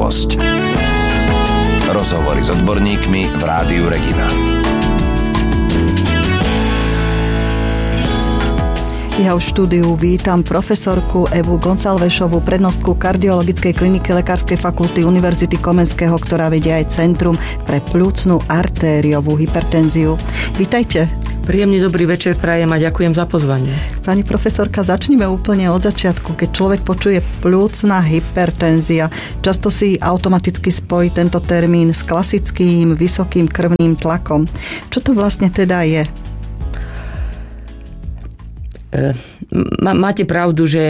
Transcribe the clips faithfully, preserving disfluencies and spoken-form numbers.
Zdravost. Rozhovory s odborníkmi v Rádiu Regina. Ja v štúdiu vítam profesorku Evu Gonsalvešovú, prednostku kardiologickej kliniky Lekárskej fakulty Univerzity Komenského, ktorá vedie aj Centrum pre pľúcnu artériovú hypertenziu. Vítajte. Príjemný dobrý večer prajem a ďakujem za pozvanie. Pani profesorka, začnime úplne od začiatku. Keď človek počuje pľúcna hypertenzia, často si automaticky spojí tento termín s klasickým vysokým krvným tlakom. Čo to vlastne teda je? Máte pravdu, že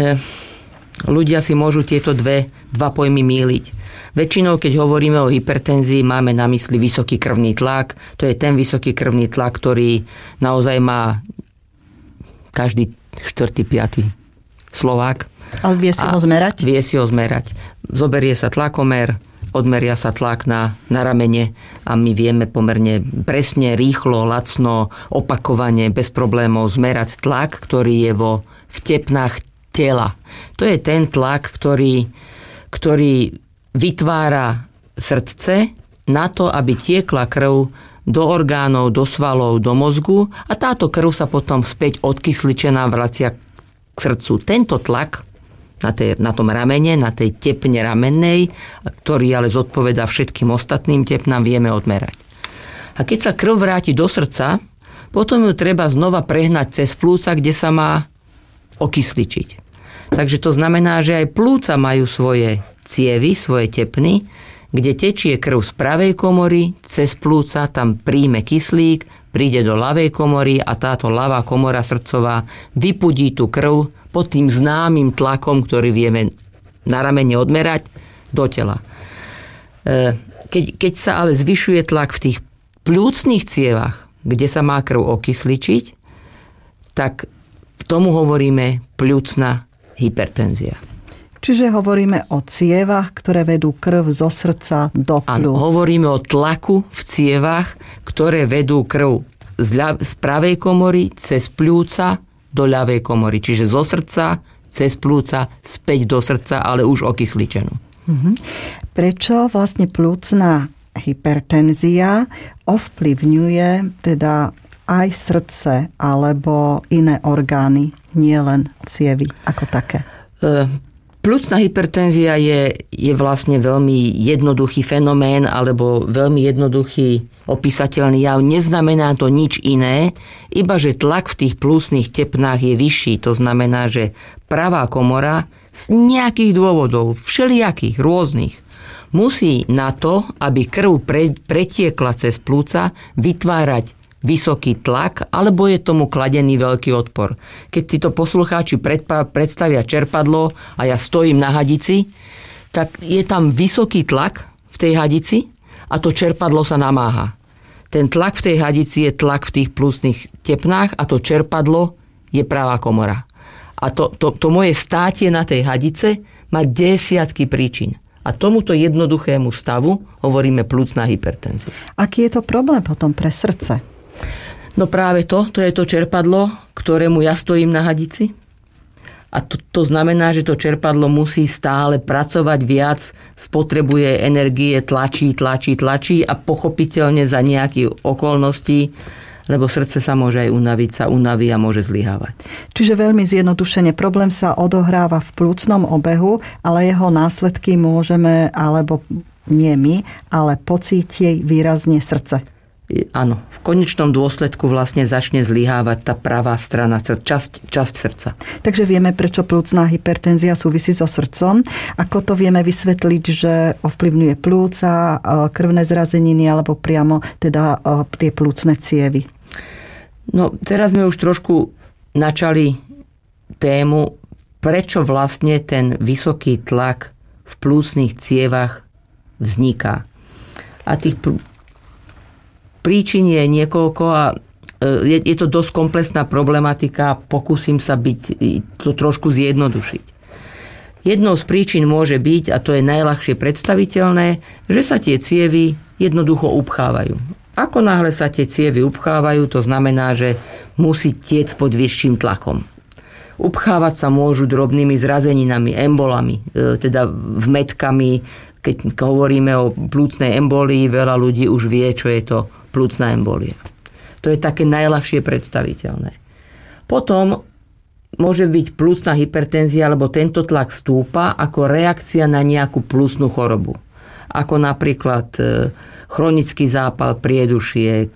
ľudia si môžu tieto dve, dva pojmy mýliť. Väčšinou, keď hovoríme o hypertenzii, máme na mysli vysoký krvný tlak. To je ten vysoký krvný tlak, ktorý naozaj má každý štvrtý, piaty Slovák. Ale vie si ho zmerať? Vie si ho zmerať. Zoberie sa tlakomer, odmeria sa tlak na, na ramene a my vieme pomerne presne, rýchlo, lacno, opakovane, bez problémov zmerať tlak, ktorý je vo v tepnách tela. To je ten tlak, ktorý, ktorý vytvára srdce na to, aby tiekla krv do orgánov, do svalov, do mozgu a táto krv sa potom späť odkysličená vracia k srdcu. Tento tlak Na, tej, na tom ramene, na tej tepne ramennej, ktorý ale zodpovedá všetkým ostatným tepnám, vieme odmerať. A keď sa krv vráti do srdca, potom ju treba znova prehnať cez plúca, kde sa má okysličiť. Takže to znamená, že aj plúca majú svoje cievy, svoje tepny, kde tečie krv z pravej komory, cez plúca, tam príjme kyslík, príde do ľavej komory a táto ľavá komora srdcová vypudí tú krv pod tým známym tlakom, ktorý vieme na ramene odmerať, do tela. Keď, keď sa ale zvyšuje tlak v tých pľúcnych cievach, kde sa má krv okysličiť, tak tomu hovoríme pľúcna hypertenzia. Čiže hovoríme o cievach, ktoré vedú krv zo srdca do pľúc. Áno, hovoríme o tlaku v cievach, ktoré vedú krv z, ľa, z pravej komory cez pľúca do ľavej komory. Čiže zo srdca, cez plúca, späť do srdca, ale už okysličenú. Mhm. Prečo vlastne pľúcna hypertenzia ovplyvňuje teda aj srdce alebo iné orgány, nie len cievy ako také? E, Pľúcna hypertenzia je, je vlastne veľmi jednoduchý fenomén alebo veľmi jednoduchý opísateľný jav. Neznamená to nič iné, iba že tlak v tých plúcnych tepnách je vyšší. To znamená, že pravá komora z nejakých dôvodov, všelijakých, rôznych, musí na to, aby krv pre, pretiekla cez plúca, vytvárať vysoký tlak, alebo je tomu kladený veľký odpor. Keď si to poslucháči predstavia čerpadlo a ja stojím na hadici, tak je tam vysoký tlak v tej hadici a to čerpadlo sa namáha. Ten tlak v tej hadici je tlak v tých pľúcnych tepnách a to čerpadlo je pravá komora. A to, to, to moje státie na tej hadice má desiatky príčin. A tomuto jednoduchému stavu hovoríme pľúcna hypertenzia. Aký je to problém potom pre srdce? No práve to, to je to čerpadlo, ktorému ja stojím na hadici. A to, to znamená, že to čerpadlo musí stále pracovať viac, spotrebuje energie, tlačí, tlačí, tlačí a pochopiteľne za nejakých okolností, lebo srdce sa môže aj unaviť, sa unaví a môže zlyhávať. Čiže veľmi zjednodušene, problém sa odohráva v pľúcnom obehu, ale jeho následky môžeme, alebo nie my, ale pocítiť výrazne srdce. Áno, v konečnom dôsledku vlastne začne zlyhávať tá pravá strana, časť, časť srdca. Takže vieme, prečo pľúcna hypertenzia súvisí so srdcom. Ako to vieme vysvetliť, že ovplyvňuje pľúca, krvné zrazeniny alebo priamo teda tie pľúcne cievy? No, teraz sme už trošku načali tému, prečo vlastne ten vysoký tlak v pľúcnych cievach vzniká. A tých príčin je niekoľko a je, je to dosť komplexná problematika. Pokúsim sa byť, to trošku zjednodušiť. Jednou z príčin môže byť, a to je najľahšie predstaviteľné, že sa tie cievy jednoducho upchávajú. Ako náhle sa tie cievy upchávajú, to znamená, že musí tiec pod vyšším tlakom. Upchávať sa môžu drobnými zrazeninami, embolami, teda vmetkami. Keď hovoríme o plúcnej embolii, veľa ľudí už vie, čo je to plúcna embolia. To je také najľahšie predstaviteľné. Potom môže byť plúcna hypertenzia, alebo tento tlak stúpa ako reakcia na nejakú plúcnu chorobu. Ako napríklad chronický zápal priedušiek,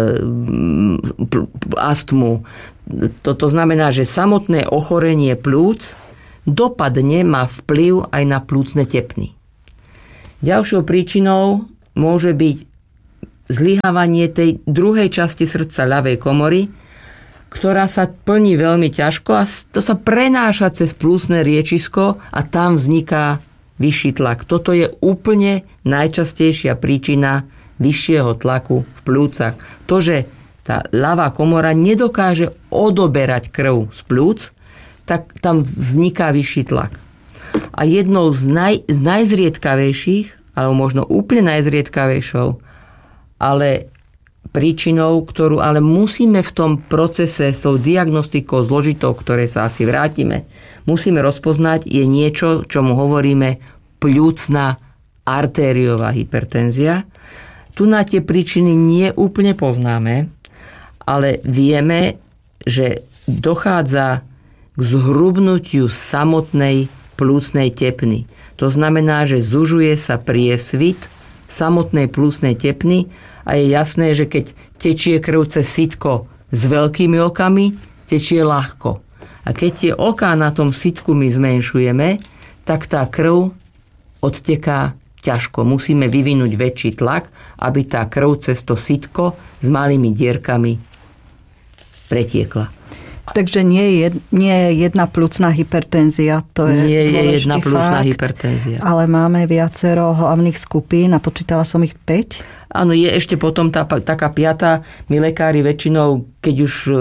astmu. To znamená, že samotné ochorenie plúc dopadne, má vplyv aj na plúcne tepny. Ďalšou príčinou môže byť zlyhávanie tej druhej časti srdca ľavej komory, ktorá sa plní veľmi ťažko a to sa prenáša cez plúcne riečisko a tam vzniká vyšší tlak. Toto je úplne najčastejšia príčina vyššieho tlaku v plúcach. To, že tá ľavá komora nedokáže odoberať krv z plúc, tak tam vzniká vyšší tlak. A jednou z, naj, z najzriedkavejších, alebo možno úplne najzriedkavejšou, ale príčinou, ktorú ale musíme v tom procese s tou diagnostikou zložitou, ktorej sa asi vrátime, musíme rozpoznať, je niečo, čomu hovoríme pľúcna artériová hypertenzia. Tu na tie príčiny nie úplne poznáme, ale vieme, že dochádza k zhrubnutiu samotnej plúcnej tepny. To znamená, že zužuje sa priesvit samotnej plúcnej tepny a je jasné, že keď tečie krv cez sitko s veľkými okami, tečie ľahko. A keď tie oká na tom sitku my zmenšujeme, tak tá krv odteká ťažko. Musíme vyvinúť väčší tlak, aby tá krv cez to sitko s malými dierkami pretiekla. Takže nie je, nie je jedna plúcna hypertenzia. To je nie je jedna plúcna fakt, hypertenzia. Ale máme viacero hlavných skupín a počítala som ich päť. Áno, je ešte potom tá, taká piata. My lekári väčšinou, keď už e,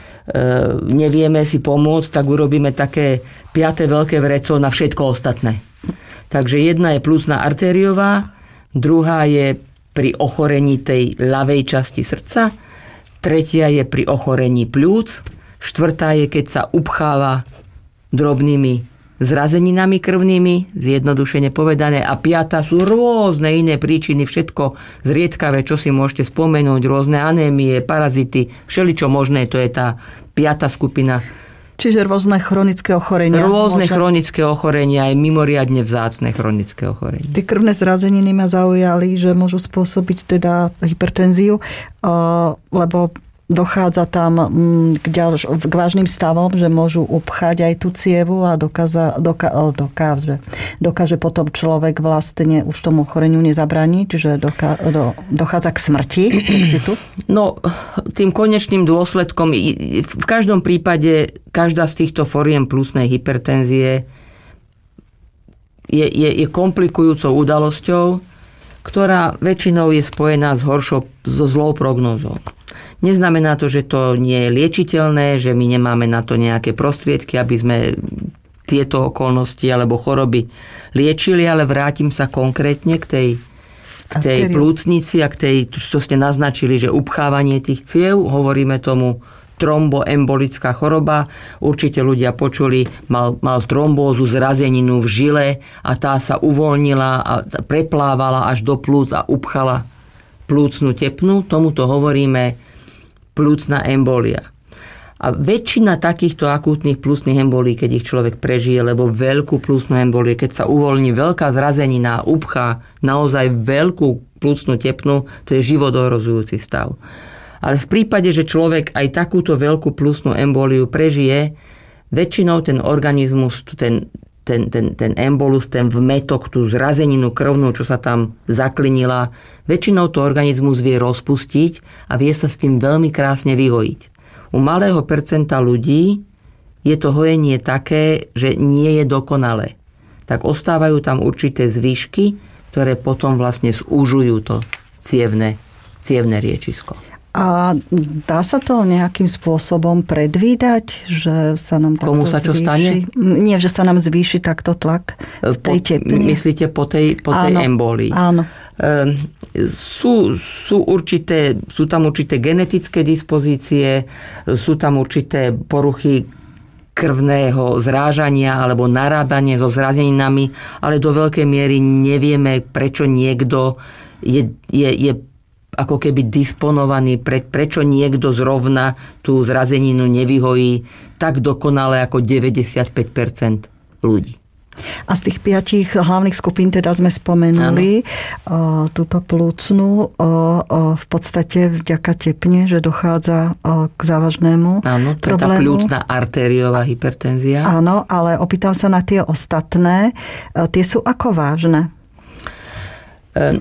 nevieme si pomôcť, tak urobíme také piate veľké vreco na všetko ostatné. Takže jedna je plúcna artériová, druhá je pri ochorení tej ľavej časti srdca, tretia je pri ochorení pľúc, štvrtá je, keď sa upcháva drobnými zrazeninami krvnými, zjednodušene povedané, a piata sú rôzne iné príčiny, všetko zriedkavé, čo si môžete spomenúť, rôzne anémie, parazity, všeličo možné, to je tá piata skupina. Čiže rôzne chronické ochorenia. Rôzne môže... chronické ochorenia, aj mimoriadne vzácne chronické ochorenia. Tie krvné zrazeniny ma zaujali, že môžu spôsobiť teda hypertenziu, lebo dochádza tam k, ďalš- k vážnym stavom, že môžu upchať aj tú cievu a dokáza, doká- dokáže, dokáže potom človek vlastne už tomu ochoreniu nezabrániť, že doká- do, dochádza k smrti. Exitu. No, tým konečným dôsledkom, v každom prípade, každá z týchto foriem plúcnej hypertenzie je, je, je komplikujúcou udalosťou, ktorá väčšinou je spojená s horšou, so zlou prognózou. Neznamená to, že to nie je liečiteľné, že my nemáme na to nejaké prostriedky, aby sme tieto okolnosti alebo choroby liečili, ale vrátim sa konkrétne k tej, k tej plúcnici a k tej, čo ste naznačili, že upchávanie tých ciev, hovoríme tomu tromboembolická choroba. Určite ľudia počuli, mal, mal trombózu, zrazeninu v žile a tá sa uvoľnila a preplávala až do plúc a upchala plúcnu tepnu. Tomuto hovoríme plúcna embolia. A väčšina takýchto akútnych plúcnych embolí, keď ich človek prežije, lebo veľkú plúcnu emboliu, keď sa uvoľní veľká zrazenina a upchá naozaj veľkú plúcnu tepnu, to je životohrozujúci stav. Ale v prípade, že človek aj takúto veľkú plúcnu emboliu prežije, väčšinou ten organizmus, ten, ten, ten, ten embolus, ten vmetok, tú zrazeninu krvnú, čo sa tam zaklinila, väčšinou to organizmus vie rozpustiť a vie sa s tým veľmi krásne vyhojiť. U malého percenta ľudí je to hojenie také, že nie je dokonalé. Tak ostávajú tam určité zvyšky, ktoré potom vlastne zúžujú to cievne, cievne riečisko. A dá sa to nejakým spôsobom predvídať, že sa nám takto Komu sa čo zvýši? stane? Nie, že sa nám zvýši takto tlak v tej tepne. Myslíte po tej, po tej áno, embolii? Áno. Ehm, sú, sú, určité, sú tam určité genetické dispozície, sú tam určité poruchy krvného zrážania alebo narábanie so zrazeninami, ale do veľkej miery nevieme, prečo niekto je, je, je ako keby disponovaný, pre, prečo niekto zrovna tú zrazeninu nevyhojí tak dokonale ako deväťdesiatpäť percent ľudí. A z tých piatich hlavných skupín teda sme spomenuli o, túto plúcnu o, o, v podstate vďaka tepne, že dochádza o, k závažnému Áno, to problému. Je tá plúcna arteriová hypertenzia. Áno, ale opýtam sa na tie ostatné. O, tie sú ako vážne? Um,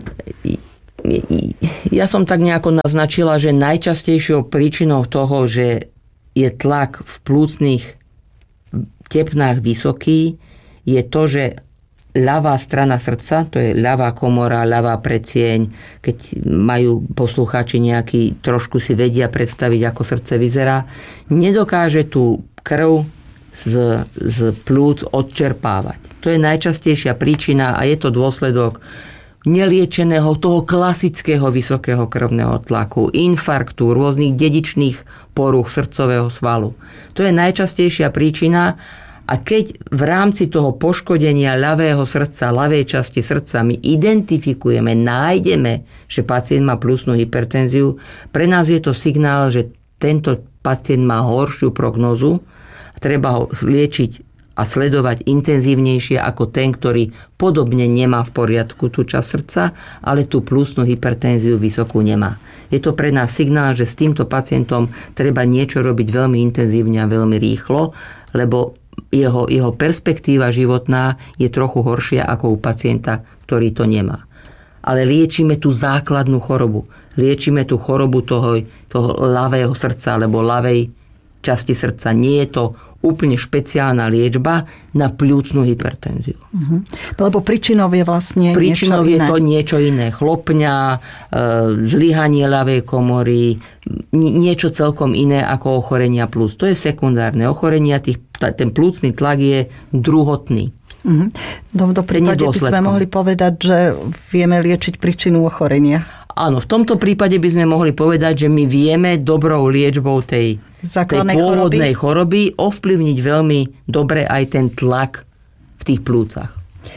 Ja som tak nejako naznačila, že najčastejšou príčinou toho, že je tlak v plúcnych tepnách vysoký, je to, že ľavá strana srdca, to je ľavá komora, ľavá predsieň, keď majú poslucháči nejaký, trošku si vedia predstaviť, ako srdce vyzerá, nedokáže tú krv z, z plúc odčerpávať. To je najčastejšia príčina a je to dôsledok neliečeného, toho klasického vysokého krvného tlaku, infarktu, rôznych dedičných porúch srdcového svalu. To je najčastejšia príčina a keď v rámci toho poškodenia ľavého srdca, ľavej časti srdca my identifikujeme, nájdeme, že pacient má pľúcnu hypertenziu, pre nás je to signál, že tento pacient má horšiu prognózu a treba ho liečiť a sledovať intenzívnejšie ako ten, ktorý podobne nemá v poriadku tú časť srdca, ale tú pľúcnu hypertenziu vysokú nemá. Je to pre nás signál, že s týmto pacientom treba niečo robiť veľmi intenzívne a veľmi rýchlo, lebo jeho, jeho perspektíva životná je trochu horšia ako u pacienta, ktorý to nemá. Ale liečíme tú základnú chorobu. Liečíme tú chorobu toho, toho ľavého srdca alebo ľavej časti srdca. Nie je to úplne špeciálna liečba na pľúcnu hypertenziu. Uh-huh. Lebo príčinou je vlastne príčinou niečo je iné. to niečo iné. Chlopňa, zlyhanie ľavej komory, niečo celkom iné ako ochorenia plúc. To je sekundárne. Ochorenia, tých, ten plúcny tlak je druhotný. Uh-huh. Do, do prípade by sme mohli povedať, že vieme liečiť príčinu ochorenia. Áno, v tomto prípade by sme mohli povedať, že my vieme dobrou liečbou tej, tej pôvodnej choroby. choroby ovplyvniť veľmi dobre aj ten tlak v tých plúcach.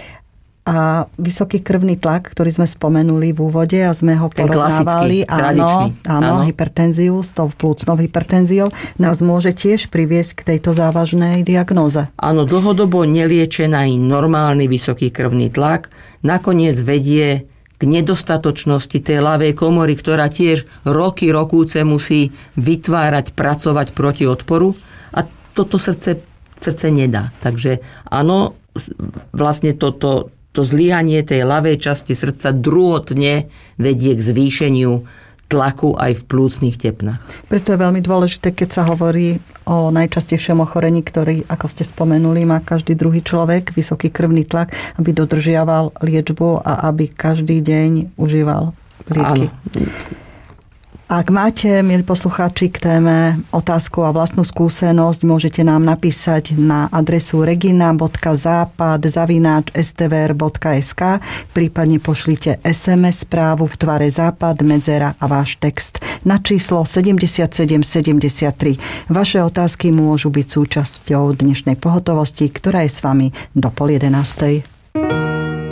A vysoký krvný tlak, ktorý sme spomenuli v úvode a sme ho ten porovnávali, áno, áno, áno, hypertenziu s tou plúcnou hypertenziou, nás môže tiež priviesť k tejto závažnej diagnóze. Áno, dlhodobo neliečený normálny vysoký krvný tlak nakoniec vedie k nedostatočnosti tej ľavej komory, ktorá tiež roky, rokúce musí vytvárať, pracovať proti odporu a toto srdce, srdce nedá. Takže áno, vlastne toto to zlyhanie tej ľavej časti srdca druhotne vedie k zvýšeniu tlaku aj v plúcnych tepnách. Preto je veľmi dôležité, keď sa hovorí o najčastejšom ochorení, ktorý, ako ste spomenuli, má každý druhý človek, vysoký krvný tlak, aby dodržiaval liečbu a aby každý deň užíval lieky. Áno. Ak máte, milí poslucháči, k téme otázku a vlastnú skúsenosť, môžete nám napísať na adresu regina bodka západ zavináč es té vé er bodka es ká, prípadne pošlite es em es správu v tvare západ, medzera a váš text na číslo sedemdesiatsedem sedemdesiattri. Vaše otázky môžu byť súčasťou dnešnej pohotovosti, ktorá je s vami do pol jedenástej.